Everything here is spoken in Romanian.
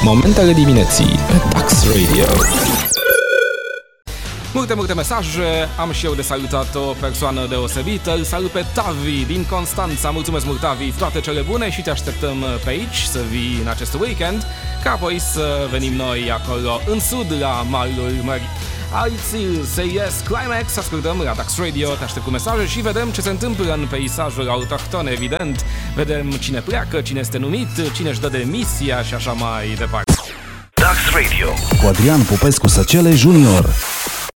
Momentele dimineții pe Dax Radio. Multe mesaje, am și eu de salutat o persoană deosebită. Îl salut pe Tavi din Constanța. Mulțumesc mult, Tavi, toate cele bune și te așteptăm pe aici să vii în acest weekend, ca apoi să venim noi acolo în sud la malul mării. Alții se ies Climax, ascultăm la Dax Radio, te aștept cu mesaje și vedem ce se întâmplă în peisajul autohton, evident. Vedem cine pleacă, cine este numit, cine își dă demisia și așa mai departe. Dax Radio cu Adrian Popescu Săcele Junior.